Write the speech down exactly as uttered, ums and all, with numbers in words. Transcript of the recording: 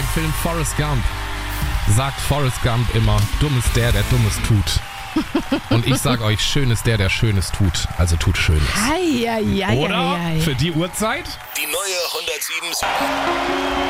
dem Film Forrest Gump sagt Forrest Gump immer, dumm ist der, der Dummes tut. Und ich sag euch, schön ist der, der Schönes tut. Also tut Schönes. Ei, ei, ei, Oder? ei, ei. Für die Uhrzeit? Die neue hundertsieben.